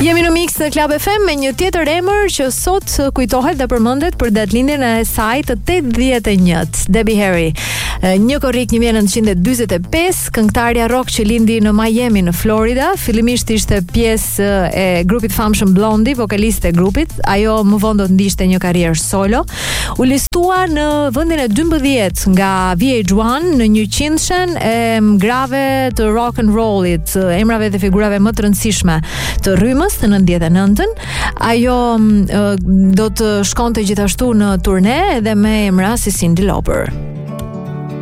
Jemi në Mix në Club FM me një tjetër emër që sot kujtohet dhe përmendet për datëlindjen e saj të 81. Debbie Harry. 1 korrik 1945, këngëtarja rock që lindi në Miami në Florida, fillimisht ishte pjesë e grupit famshëm Blondie, vokaliste e grupit. Ajo më vonë do të ndiqte një karrierë solo. U listua në vendin e 12 nga VH1 në 100-shen e grave të rock and rollit, emrave dhe figurave më të rëndësishme të rrymës të 99-ën. Ajo do të shkonte gjithashtu në turne edhe me emra si Cyndi Lauper.